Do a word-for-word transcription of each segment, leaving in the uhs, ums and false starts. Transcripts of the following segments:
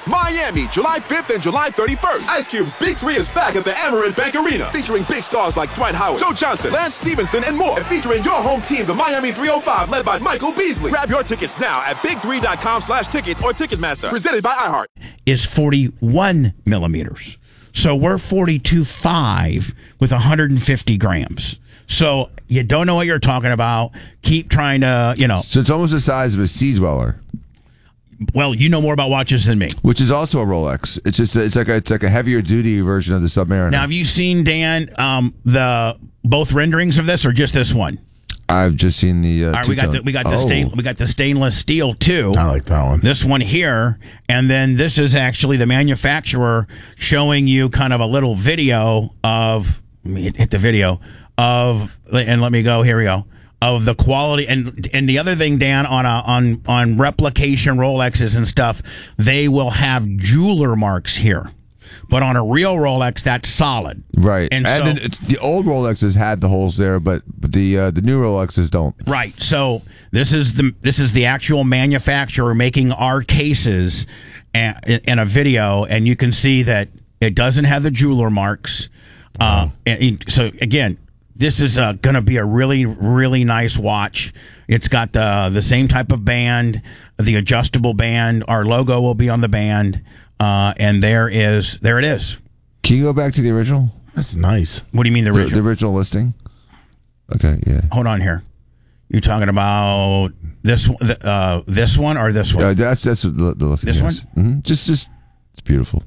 Miami, July fifth and July thirty-first. Ice Cube's Big Three is back at the Amerant Bank Arena, featuring big stars like Dwight Howard, Joe Johnson, Lance Stevenson, and more. And featuring your home team, the Miami three oh five, led by Michael Beasley. Grab your tickets now at big three dot com slash tickets or Ticketmaster. Presented by iHeart. Is forty-one millimeters. So we're forty-two point five with one hundred fifty grams. So you don't know what you're talking about. Keep trying to, you know. So it's almost the size of a Sea Dweller. Well, you know more about watches than me. Which is also a Rolex. It's just it's like a, it's like a heavier duty version of the Submariner. Now, have you seen, Dan, um, the both renderings of this, or just this one? I've just seen the. Uh, All right, we got the we got the oh. stain, we got the stainless steel too. I like that one. This one here, and then this is actually the manufacturer showing you kind of a little video of. Let me hit, hit the video of, and let me go. Here we go. Of the quality, and and the other thing, Dan, on a, on on replication Rolexes and stuff, they will have jeweler marks here, but on a real Rolex, that's solid, right? And, and so then it's, the old Rolexes had the holes there, but, but the uh, the new Rolexes don't. Right. So this is the this is the actual manufacturer making our cases, and, in a video, and you can see that it doesn't have the jeweler marks. Uh, and, so again. This is uh, going to be a really, really nice watch. It's got the the same type of band, the adjustable band. Our logo will be on the band, uh, and there is there it is. Can you go back to the original? That's nice. What do you mean the original? The, the original listing. Okay, yeah. Hold on here. You're talking about this uh, this one or this one? Uh, that's that's the, the listing. This yes. one? Mm-hmm. Just just it's beautiful.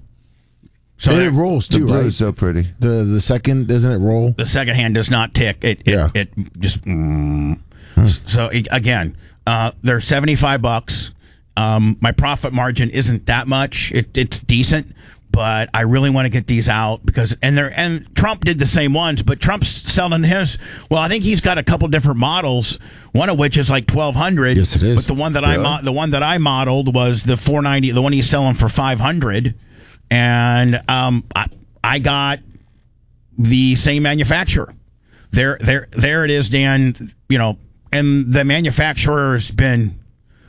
So and it rolls too, the blue right? is so pretty. The the second doesn't it roll? The second hand does not tick. It it, yeah. it just. Mm. Hmm. So again, uh, they're seventy-five bucks. Um, my profit margin isn't that much. It, it's decent, but I really want to get these out because and they're and Trump did the same ones, but Trump's selling his. Well, I think he's got a couple different models. One of which is like twelve hundred. Yes, it is. But the one that really? I mo- the one that I modeled was the four ninety. The one he's selling for five hundred. And um, I, I got the same manufacturer. There, there, there it is, Dan. You know, and the manufacturer's been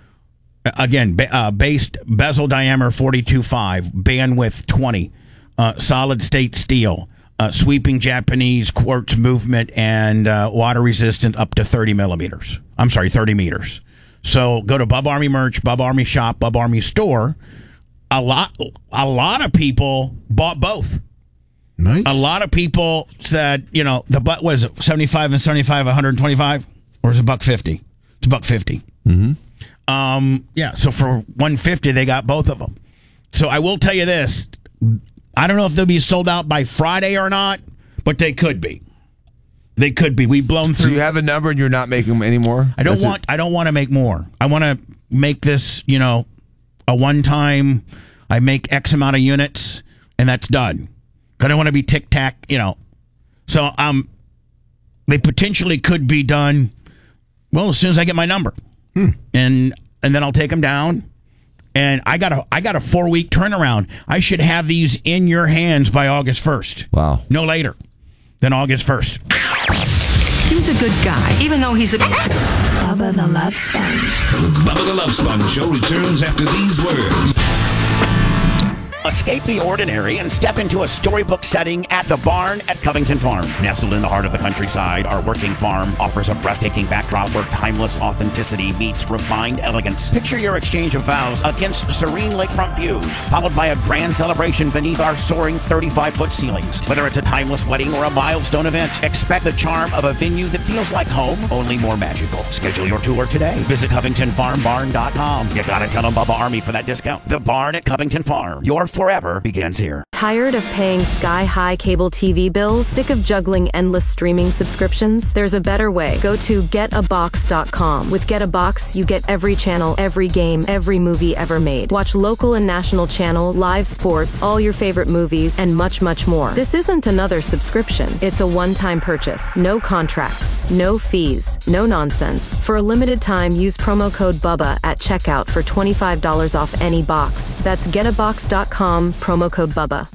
again uh, based bezel diameter forty-two point five, bandwidth twenty, uh, solid state steel, uh, sweeping Japanese quartz movement, and uh, water resistant up to thirty millimeters. I'm sorry, thirty meters. So go to Bub Army merch, Bub Army shop, Bub Army store. A lot, a lot of people bought both. Nice. A lot of people said, you know, the butt was seventy-five and seventy-five, one hundred twenty-five, or is it buck fifty? It's a buck fifty. Mm-hmm. Um, yeah. So for one fifty, they got both of them. So I will tell you this: I don't know if they'll be sold out by Friday or not, but they could be. They could be. We've blown through. So you have a number and you're not making them anymore? I don't That's want. it? I don't want to make more. I want to make this, you know, a one-time, I make X amount of units, and that's done. I don't want to be tic-tac, you know. So um, they potentially could be done, well, as soon as I get my number. Hmm. And and then I'll take them down. And I got a I got a four-week turnaround. I should have these in your hands by August first. Wow. No later than August first. He's a good guy, even though he's a... Bubba the Love Sponge. The Bubba the Love Sponge Show returns after these words. Escape the ordinary and step into a storybook setting at the Barn at Covington Farm. Nestled in the heart of the countryside, our working farm offers a breathtaking backdrop where timeless authenticity meets refined elegance. Picture your exchange of vows against serene lakefront views, followed by a grand celebration beneath our soaring thirty-five foot ceilings. Whether it's a timeless wedding or a milestone event, expect the charm of a venue that feels like home, only more magical. Schedule your tour today. Visit Covington Farm Barn dot com. You gotta tell them Bubba Army for that discount. The Barn at Covington Farm. Your forever begins here. Tired of paying sky-high cable T V bills? Sick of juggling endless streaming subscriptions? There's a better way. Go to get a box dot com. With Get a Box, you get every channel, every game, every movie ever made. Watch local and national channels, live sports, all your favorite movies, and much, much more. This isn't another subscription. It's a one-time purchase. No contracts, no fees, no nonsense. For a limited time, use promo code BUBBA at checkout for twenty-five dollars off any box. That's get a box dot com, promo code BUBBA.